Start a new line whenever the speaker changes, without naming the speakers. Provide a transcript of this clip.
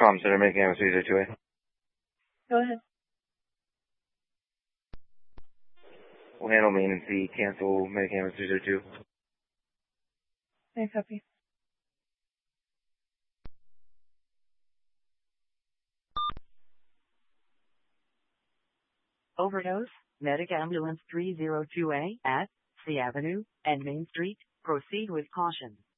Tom Center, Medicam 302A.
Go ahead.
We'll handle maintenance fee, cancel Medicam 302.
I copy.
Overdose, Medic Ambulance 302A at C Avenue and Main Street. Proceed with caution.